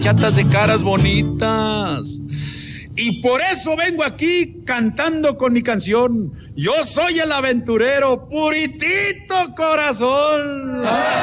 chatas de caras bonitas. Y por eso vengo aquí cantando con mi canción. Yo soy el aventurero, puritito corazón.